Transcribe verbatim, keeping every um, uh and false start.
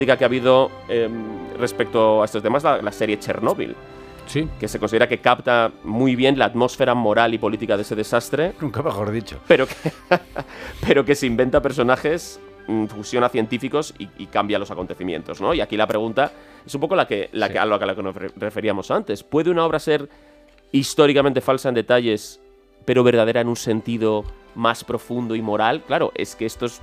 que ha habido eh, respecto a estos temas, la, la serie Chernobyl. Sí. Que se considera que capta muy bien la atmósfera moral y política de ese desastre. Nunca mejor dicho. Pero que, pero que se inventa personajes, fusiona científicos y, y cambia los acontecimientos, ¿no? Y aquí la pregunta es un poco la que, la sí. que, a lo que, a lo que nos referíamos antes. ¿Puede una obra ser históricamente falsa en detalles, pero verdadera en un sentido más profundo y moral? Claro, es que estos